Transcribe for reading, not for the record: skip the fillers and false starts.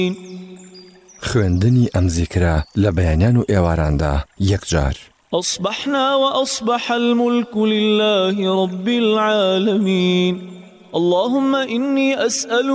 خوێندنی ئەم زیکرە لە بەیانیان و ئێواراندا یەکجار. أصبحنا وأصبح الملك لله رب العالمين اللهم إني أسأل